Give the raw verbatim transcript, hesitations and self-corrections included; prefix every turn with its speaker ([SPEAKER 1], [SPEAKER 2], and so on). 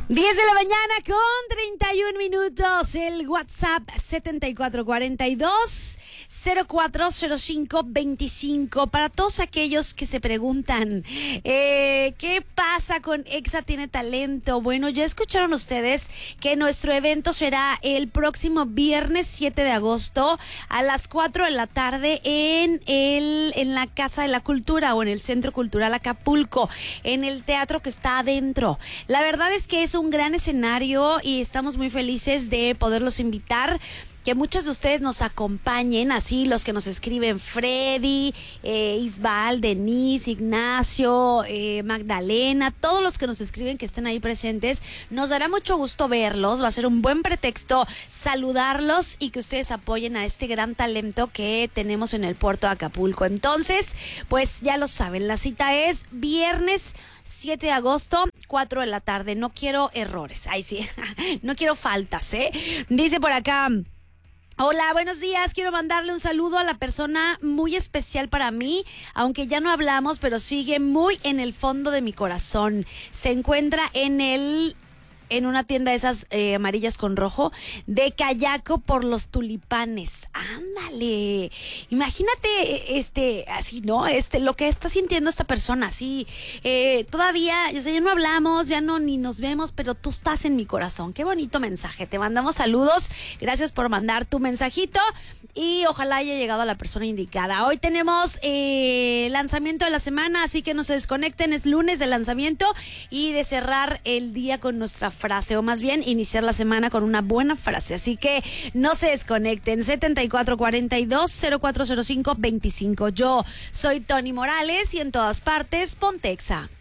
[SPEAKER 1] diez de la mañana con treinta y un minutos. El WhatsApp setenta y cuatro cuarenta y dos cero cuatro cero cinco veinticinco. Para todos aquellos que se preguntan eh, ¿qué pasa con Exa Tiene Talento? Bueno, ya escucharon ustedes que nuestro evento será el próximo viernes siete de agosto a las cuatro de la tarde en el en la Casa de la Cultura o en el Centro Cultural Acapulco, en el teatro que está adentro. La verdad es que es un gran escenario y estamos muy felices de poderlos invitar, que muchos de ustedes nos acompañen, así los que nos escriben: Freddy, eh, Isbal, Denise, Ignacio, eh, Magdalena, todos los que nos escriben que estén ahí presentes. Nos dará mucho gusto verlos, va a ser un buen pretexto saludarlos y que ustedes apoyen a este gran talento que tenemos en el puerto de Acapulco. Entonces, pues ya lo saben, la cita es viernes siete de agosto, cuatro de la tarde. No quiero errores, ay sí, no quiero faltas, ¿eh? Dice por acá: hola, buenos días. Quiero mandarle un saludo a la persona muy especial para mí, aunque ya no hablamos, pero sigue muy en el fondo de mi corazón. Se encuentra en el... en una tienda de esas eh, amarillas con rojo, de Cayaco por los Tulipanes. Ándale. Imagínate, este, así, ¿no? Este, lo que está sintiendo esta persona, así. Eh, todavía, yo sé, ya no hablamos, ya no ni nos vemos, pero tú estás en mi corazón. Qué bonito mensaje. Te mandamos saludos. Gracias por mandar tu mensajito y ojalá haya llegado a la persona indicada. Hoy tenemos eh, lanzamiento de la semana, así que no se desconecten. Es lunes de lanzamiento y de cerrar el día con nuestra frase, o más bien iniciar la semana con una buena frase, así que no se desconecten. Setenta y cuatro cuarenta y dos cero cuatro cero cinco veinticinco. Yo soy Tony Morales y en todas partes Ponte Exa.